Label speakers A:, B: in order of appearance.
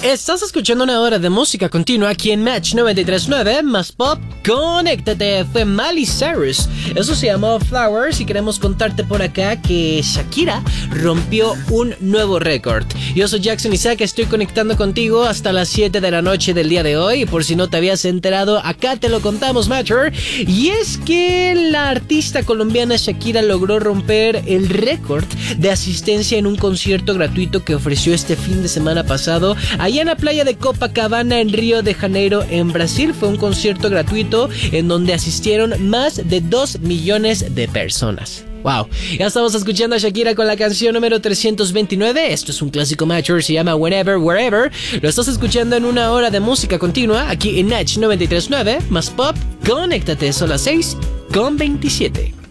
A: Estás escuchando una hora de música continua aquí en Match 93.9 más Pop. Conéctate, fue Miley Cyrus. Eso se llamó Flowers y queremos contarte por acá que Shakira rompió un nuevo récord. Yo soy Jackson Isaac, estoy conectando contigo hasta las 7 de la noche del día de hoy. Y por si no te habías enterado, acá te lo contamos, Matcher. Y es que la artista colombiana Shakira logró romper el récord de asistencia en un concierto gratuito que ofreció este fin de semana pasado allá en la playa de Copacabana en Río de Janeiro, en Brasil. Fue un concierto gratuito en donde asistieron más de 2 millones de personas. Wow, ya estamos escuchando a Shakira con la canción número 329. Esto es un clásico Matcher, se llama Whenever, Wherever. Lo estás escuchando en una hora de música continua aquí en Match 93.9 más Pop. Conéctate, son las 6:27.